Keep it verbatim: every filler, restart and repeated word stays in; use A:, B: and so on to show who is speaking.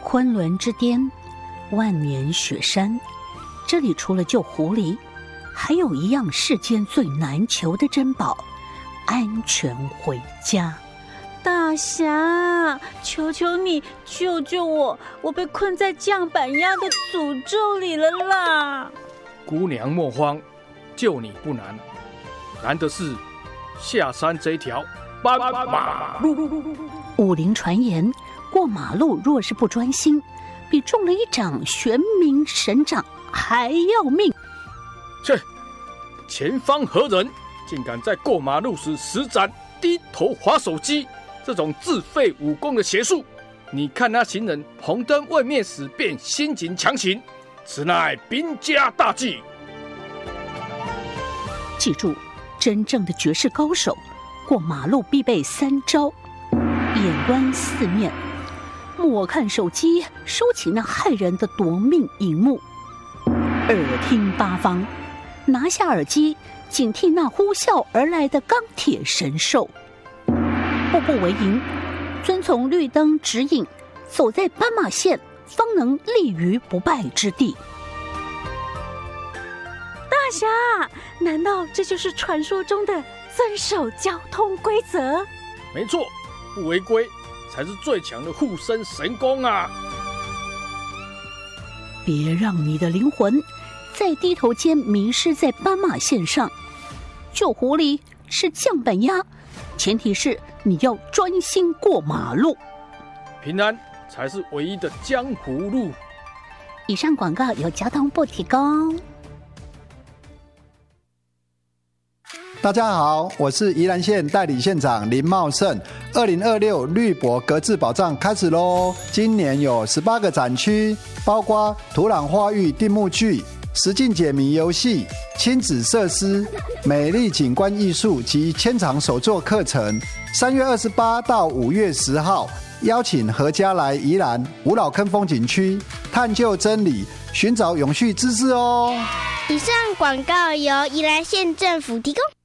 A: 昆仑之巅，万年雪山，这里除了救狐狸，还有一样世间最难求的珍宝——安全回家。
B: 大侠，求求你救救我，我被困在酱板鸭的诅咒里了啦！
C: 姑娘莫慌，救你不难，难的是下山这条斑马路。
A: 武林传言，过马路若是不专心，比中了一掌玄冥神掌还要命。
C: 切，前方何人竟敢在过马路时施展低头滑手机这种自废武功的邪术？你看那行人红灯未灭时便心急强行，此乃兵家大忌。
A: 记住，真正的绝世高手过马路必备三招：眼观四面，莫看手机收起那害人的夺命荧幕；耳听八方，拿下耳机警惕那呼啸而来的钢铁神兽；步步为营，遵从绿灯指引，走在斑马线，方能立于不败之地。
B: 大侠，难道这就是传说中的遵守交通规则？
C: 没错，不违规才是最强的护身神功啊！
A: 别让你的灵魂在低头间迷失在斑马线上。救狐狸吃酱板鸭，前提是你要专心过马路，
C: 平安才是唯一的江湖路。
A: 以上广告由交通部提供。
D: 大家好，我是宜兰县代理县长林茂胜。二零二六绿博格致保障开始喽！今年有十八个展区，包括土壤花育定目剧、实境解谜游戏、亲子设施、美丽景观艺术及千场手作课程。三月二十八到五月十号，邀请阖家来宜兰五老坑风景区，探究真理，寻找永续知识哦。
E: 以上广告由宜兰县政府提供。